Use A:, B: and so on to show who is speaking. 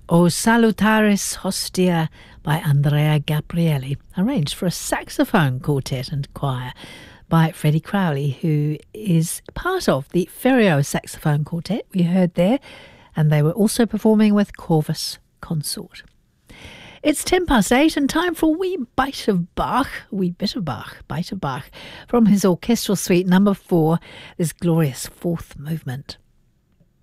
A: O Salutaris Hostia by Andrea Gabrielli, arranged for a saxophone quartet and choir by Freddie Crowley, who is part of the Ferrio Saxophone Quartet we heard there, and they were also performing with Corvus Consort. It's 8:10 and time for a wee bite of Bach, from his orchestral suite number 4, this glorious fourth movement.